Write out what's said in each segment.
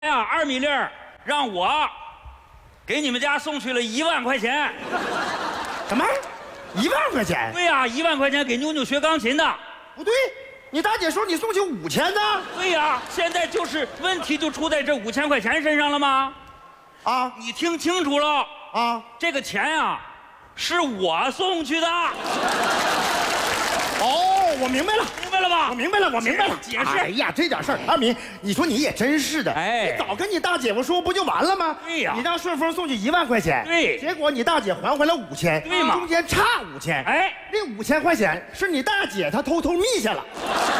哎呀，二米粒儿让我给你们家送去了1万块钱。 什么？1万块钱？ 对呀，1万块钱给妞妞学钢琴的。 不对，你大姐说你送去5000呢。 对呀，现在就是问题就出在这5000块钱身上了吗？ 啊， 你听清楚了啊， 这个钱呀，是我送去的。 哦，我明白了。 明白了吧？ 我明白了，我明白了。 解释。 哎呀，这点事儿，二米，你说你也真是的。 哎， 你早跟你大姐夫说不就完了吗？ 对呀， 你让顺丰送去1万块钱， 对， 结果你大姐还回来5000， 对嘛？ 中间差5000。 哎， 那5000块钱是你大姐她偷偷密下了。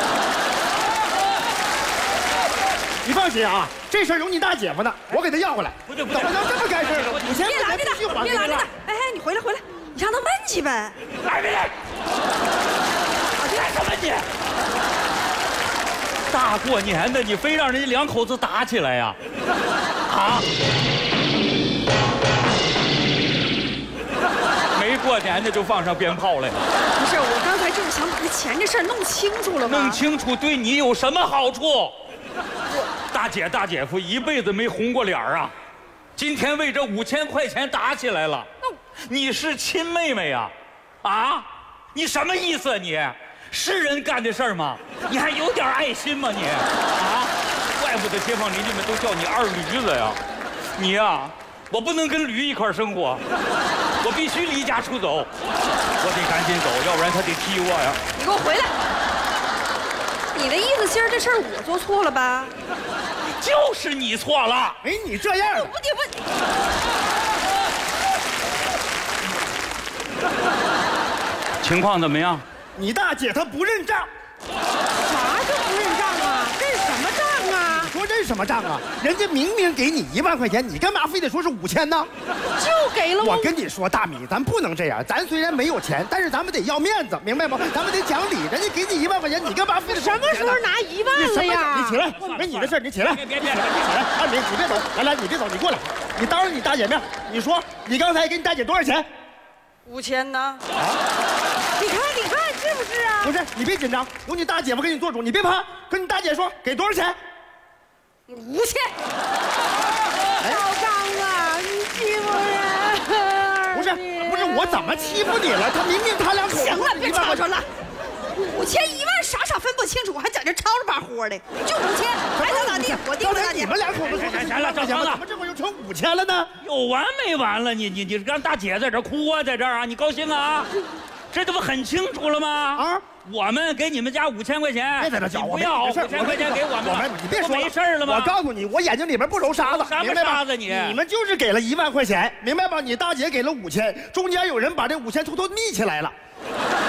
你放心啊，这事儿有你大姐夫呢，我给他要回来。 不对， 怎么能这么干事呢？5000块钱必须还给他了。 哎，你回来，你让他问去呗。 二米粒，干什么你？大过年的，你非让人家两口子打起来呀？啊？没过年的就放上鞭炮来了。 不是，我刚才就是想把这钱这事儿弄清楚了嘛。 弄清楚对你有什么好处？大姐大姐夫一辈子没红过脸啊，今天为这5000块钱打起来了。你是亲妹妹呀？啊？你什么意思？你是人干的事儿吗？你还有点爱心吗你？啊？怪不得街坊邻居们都叫你二驴子呀！你呀，我不能跟驴一块生活，我必须离家出走，我得赶紧走，要不然他得踢我呀！ 你给我回来！你的意思，今儿这事儿我做错了吧？ 就是你错了！ 没你这样的。 情况怎么样？ 你大姐她不认账。 啥就不认账啊？认什么账啊？ 说认什么账啊？人家明明给你1万块钱，你干嘛非得说是5000呢？ 就给了我。 我跟你说，大米，咱不能这样。咱虽然没有钱，但是咱们得要面子，明白吗？咱们得讲理。人家给你1万块钱，你干嘛非得什么时候拿1万了呀？ 你起来，没你的事，你起来。 别， 你起来，二米，你别走，来，你别走，你过来。你当着你大姐面，你说你刚才给你大姐多少钱 ？5000呢？ 啊？ 你看，是不是啊？ 不是，你别紧张，有你大姐夫给你做主，你别怕，跟你大姐说给多少钱。 5000。老张啊，你欺负人！ 不是，我怎么欺负你了？他明明他两口子。 行了，别吵吵了。5000、1万，傻分不清楚，还在这吵着把活的，就5000，爱咋地，我定咋地。 你们两口子说行了，怎么这会又成5000了呢？ 有完没完了？你让大姐在这哭啊，在这儿啊，你高兴啊？这不很清楚了吗？啊，我们给你们家5000块钱， 别在这搅和， 不要5000块钱给我们， 你别说没事了吗？ 我告诉你，我眼睛里边不揉沙子， 明白吧？你们就是给了1万块钱，明白吧？你大姐给了5000，中间有人把这5000偷偷密起来了。